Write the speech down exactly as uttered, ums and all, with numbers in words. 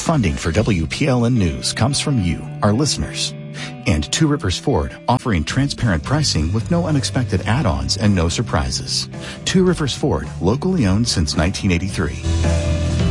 Funding for W P L N News comes from you, our listeners. And Two Rivers Ford, offering transparent pricing with no unexpected add-ons and no surprises. Two Rivers Ford, locally owned since nineteen eighty-three.